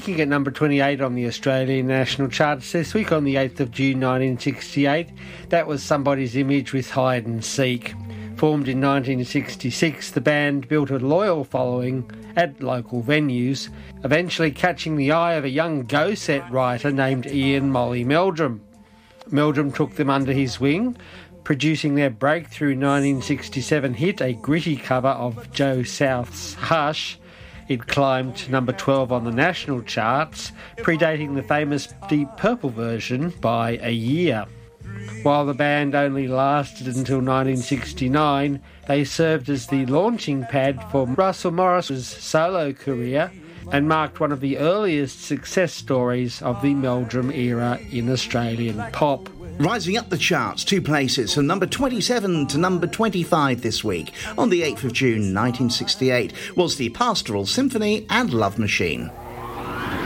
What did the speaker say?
peaking at number 28 on the Australian national charts this week on the 8th of June 1968. That was Somebody's Image with Hide and Seek. Formed in 1966, the band built a loyal following at local venues, eventually catching the eye of a young go-set writer named Ian Molly Meldrum. Meldrum took them under his wing, producing their breakthrough 1967 hit, a gritty cover of Joe South's Hush. It climbed to number 12 on the national charts, predating the famous Deep Purple version by a year. While the band only lasted until 1969, they served as the launching pad for Russell Morris's solo career and marked one of the earliest success stories of the Meldrum era in Australian pop. Rising up the charts 2 places from number 27 to number 25 this week on the 8th of June 1968 was the Pastoral Symphony and Love Machine.